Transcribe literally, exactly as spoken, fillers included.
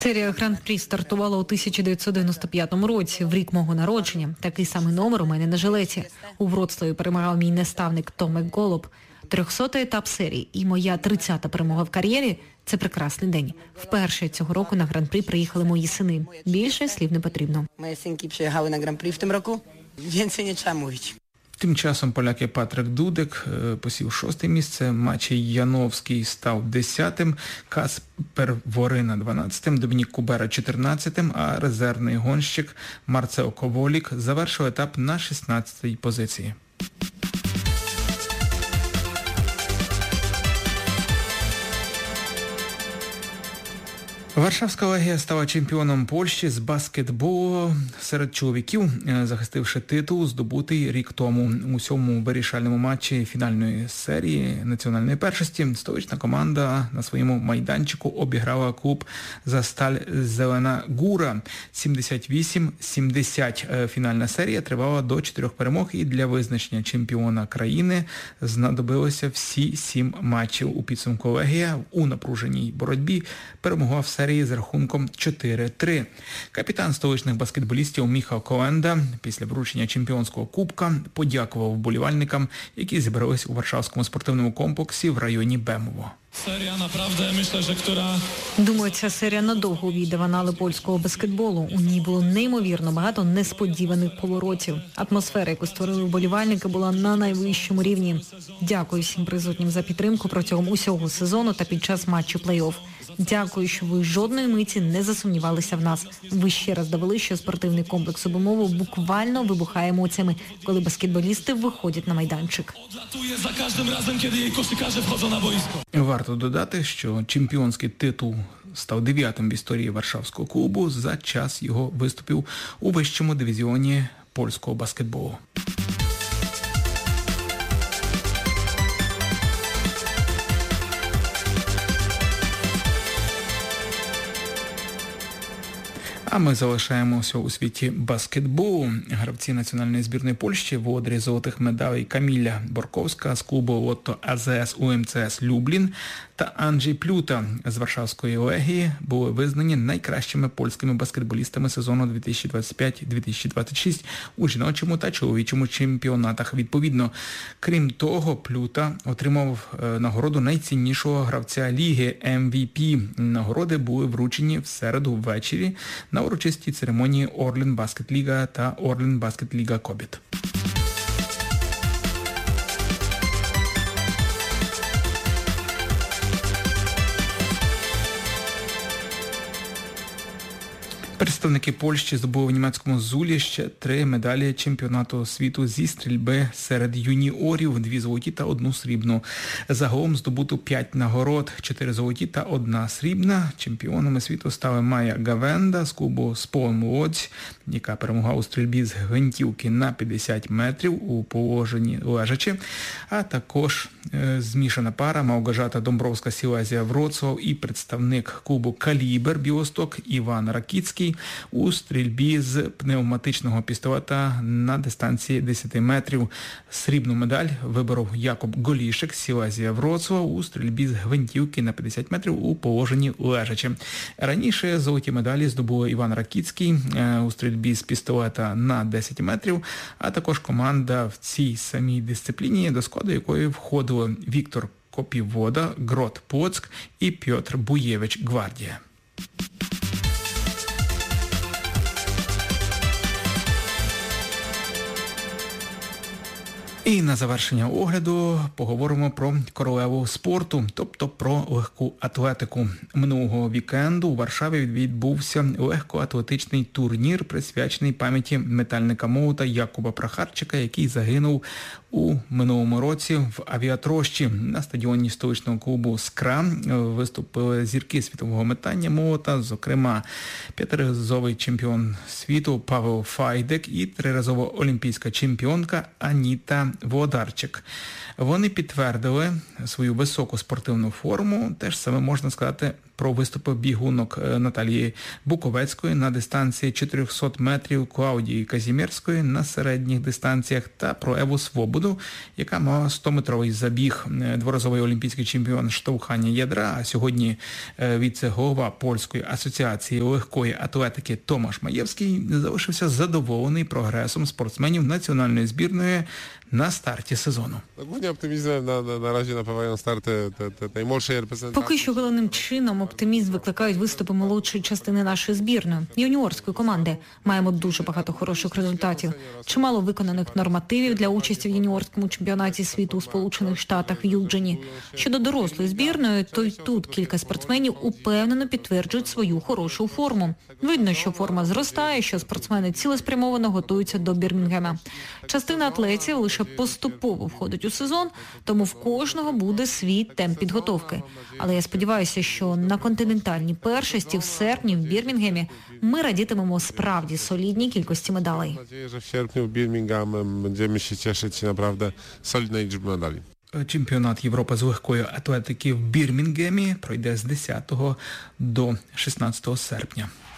Серія Гран-прі стартувала у тисяча дев'ятсот дев'яносто п'ятому році, в рік мого народження. Такий самий номер у мене на жилеті. У Вроцлаві перемагав мій наставник Том Макголоб. Трьохсотий етап серії і моя тридцята перемога в кар'єрі – це прекрасний день. Вперше цього року на Гран-прі приїхали мої сини. Більше слів не потрібно. Мої синки приїхали на Гран-прі в тому року. Більше нічого мовити. Тим часом поляки Патрик Дудек посів шосте місце, Мачей Яновський став десятим, Каспер Ворина дванадцятим, Домінік Кубера чотирнадцятим, а резервний гонщик Марцео Коволік завершив етап на шістнадцятій позиції. Варшавська Легія стала чемпіоном Польщі з баскетболу серед чоловіків, захистивши титул, здобутий рік тому. У сьомому вирішальному матчі фінальної серії національної першості столична команда на своєму майданчику обіграла клуб «Засталь Зелена Гура» сімдесят вісім сімдесят. Фінальна серія тривала до чотирьох перемог, і для визначення чемпіона країни знадобилося всі сім матчів. У підсумку Легія у напруженій боротьбі перемогла в серії з рахунком чотири три. Капітан столичних баскетболістів Міхал Коленда після вручення чемпіонського кубка подякував вболівальникам, які зібрались у Варшавському спортивному комплексі в районі Бемово. Серія, направда, myślę, że która... Думаю, ця серія надовго увійде в анали польського баскетболу. У ній було неймовірно багато несподіваних поворотів. Атмосфера, яку створили вболівальники, була на найвищому рівні. Дякую всім присутнім за підтримку протягом усього сезону та під час матчу плей-офф. Дякую, що ви жодної миті не засумнівалися в нас. Ви ще раз довели, що спортивний комплекс Бемово буквально вибухає емоціями, коли баскетболісти виходять на майданчик. Odlatuje za każdym razem, kiedy jej koszykarze wchodzą na boisko. Варто додати, що чемпіонський титул став дев'ятим в історії Варшавського клубу за час його виступів у вищому дивізіоні польського баскетболу. А ми залишаємося у світі баскетболу. Гравці національної збірної Польщі, володарі золотих медалей Каміля Борковська з клубу Лотто АЗС УМЦС Люблін та Анджей Плюта з Варшавської Легії були визнані найкращими польськими баскетболістами сезону дві тисячі двадцять п'ять - дві тисячі двадцять шість у жіночому та чоловічому чемпіонатах відповідно. Крім того, Плюта отримав нагороду найціннішого гравця ліги Ем Ві Пі. Нагороди були вручені в середу ввечері на урочистій церемонії Орлен Баскет Ліга та Орлен Баскет Ліга Кобіт. Представники Польщі здобули в німецькому Зулі ще три медалі чемпіонату світу зі стрільби серед юніорів, дві золоті та одну срібну. Загалом здобуто п'ять нагород, чотири золоті та одна срібна. Чемпіонами світу стали Майя Гавенда з клубу Сполем Лодзь, яка перемогла у стрільбі з гвинтівки на п'ятдесят метрів у положенні лежачи, а також е, змішана пара Малгожата Домбровська-Сілезія Вроцлав і представник клубу Калібр Білосток Іван Ракіцький у стрільбі з пневматичного пістолета на дистанції десять метрів. Срібну медаль виборов Якоб Голішек, Сілезія Вроцлав у стрільбі з гвинтівки на п'ятдесят метрів у положенні лежачи. Раніше золоті медалі здобули Іван Ракіцький у стрільбі з пістолета на десять метрів, а також команда в цій самій дисципліні, до складу якої входили Віктор Копівода, Грот Плоцк і Пьотр Буєвич Гвардія. І на завершення огляду поговоримо про королеву спорту, тобто про легку атлетику. Минулого вікенду у Варшаві відбувся легкоатлетичний турнір, присвячений пам'яті метальника молота Якуба Прохарчика, який загинув у минулому році в авіатрощі. На стадіоні столичного клубу «Скра» виступили зірки світового метання молота, зокрема п'ятиразовий чемпіон світу Павел Файдек і триразова олімпійська чемпіонка Аніта Володарчик. Вони підтвердили свою високу спортивну форму, теж саме можна сказати про виступи бігунок Наталії Буковецької на дистанції чотириста метрів, Клаудії Казімірської на середніх дистанціях та про Еву Свободу, яка мала сто-метровий забіг. Дворазовий олімпійський чемпіон штовхання ядра, а сьогодні віце-голова Польської асоціації легкої атлетики Томаш Маєвський залишився задоволений прогресом спортсменів національної збірної на старті сезону. Głównie optymizmem na, na, na razie napawają starty te, te najmłodszej reprezentacji. Поки що головним чином оптимізм викликають виступи молодшої частини нашої збірної, юніорської команди. Маємо дуже багато хороших результатів. Чимало виконаних нормативів для участі в юніорському чемпіонаті світу у Сполучених Штатах в Юджені. Щодо дорослої збірної, то й тут кілька спортсменів упевнено підтверджують свою хорошу форму. Видно, що форма зростає, що спортсмени цілеспрямовано готуються до Бірмінгема. Частина атлетів лише поступово входить у сезон, тому в кожного буде свій темп підготовки. Але я сподіваюся, що на континентальній першості в серпні в Бірмінгемі ми радітимемо справді солідній кількості медалей. Mam nadzieję, że w sierpniu w Birmingham będziemy się cieszyć naprawdę solidnej liczby medali. Чемпіонат Європи з легкої атлетики в Бірмінгемі пройде з десятого до шістнадцятого серпня.